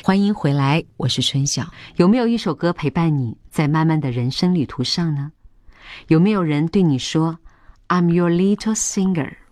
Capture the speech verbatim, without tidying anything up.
欢迎回来，我是春晓。有没有一首歌陪伴你在慢慢的人生旅途上呢？有没有人对你说 I'm your little singer，